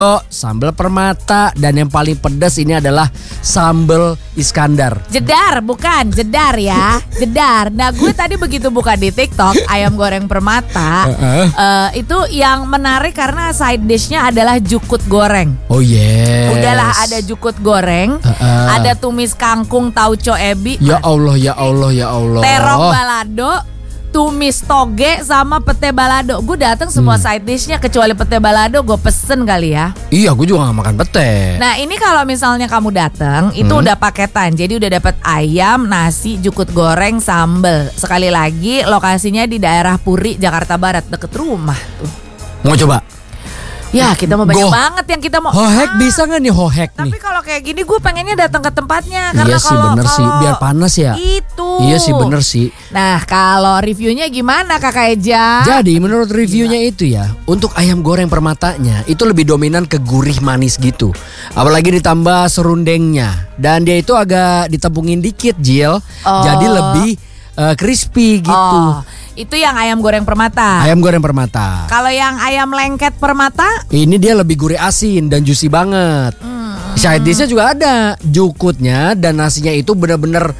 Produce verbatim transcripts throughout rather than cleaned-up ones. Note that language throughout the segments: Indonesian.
Oh, sambal Permata, dan yang paling pedas ini adalah sambal Iskandar. Jedar, bukan jedar ya, jedar. Nah, gue tadi begitu buka di TikTok ayam goreng Permata, uh-uh. uh, itu yang menarik karena side dishnya adalah jukut goreng. Oh yes. Udahlah, ada jukut goreng, uh-uh. ada tumis kangkung tauco ebi. Ya Allah, ya Allah, ya Allah. Terong balado, tumis toge sama pete balado. Gue datang semua hmm. side dishnya kecuali pete balado gue pesen kali ya. Iya, gue juga gak makan pete. Nah, ini kalau misalnya kamu datang itu Hmm. udah paketan. Jadi udah dapat ayam, nasi, jukut goreng, sambel. Sekali lagi lokasinya di daerah Puri, Jakarta Barat, deket rumah tuh. Mau coba? Ya, kita mau banyak Go. banget yang kita mau. Hohek Ah, bisa gak nih hohek Tapi nih? kalau kayak gini gue pengennya datang ke tempatnya. Karena Iya sih, kalau- bener sih, kalau biar panas ya. Itu. Iya sih, bener sih. Nah, kalau reviewnya gimana Kakak Eja? Jadi menurut reviewnya itu ya, untuk ayam goreng Permatanya itu lebih dominan ke gurih manis gitu. Apalagi ditambah serundengnya. Dan dia itu agak ditepungin dikit, Jill. Oh. Jadi lebih uh, crispy gitu. Oh, itu yang ayam goreng Permata. Ayam goreng Permata. Kalau yang ayam lengket Permata? Ini dia lebih gurih asin dan juicy banget. Hmm. Side dishnya juga ada. Jukutnya dan nasinya itu bener-bener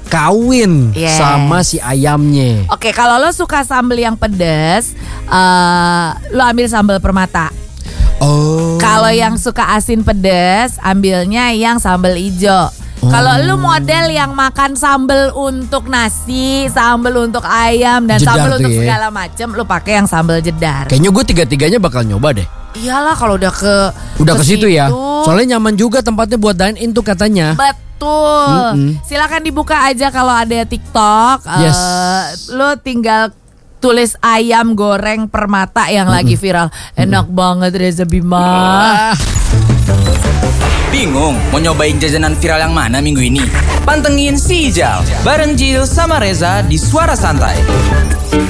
kawin Yes. sama si ayamnya. Oke, kalau lo suka sambal yang pedas, eh, lo ambil sambal Permata. Oh. Kalau yang suka asin pedas, ambilnya yang sambal ijo. Kalau lu model yang makan sambal untuk nasi, sambal untuk ayam, dan Jedar sambal tuh untuk ya. segala macem, lu pakai yang sambal jedar. Kayaknya gue tiga-tiganya bakal nyoba deh. Iyalah kalau udah ke Udah ke situ ya. situ. Soalnya nyaman juga tempatnya buat dine in tuh katanya. Betul. Mm-mm. Silakan dibuka aja kalau ada TikTok. Yes. Eh, lo tinggal tulis ayam goreng Permata yang Mm-mm. lagi viral. Enak Mm-mm. banget Reza Bima. Ah. Bingung mau nyobain jajanan viral yang mana minggu ini? Pantengin si Ijal bareng Jill sama Reza di Suara Santai.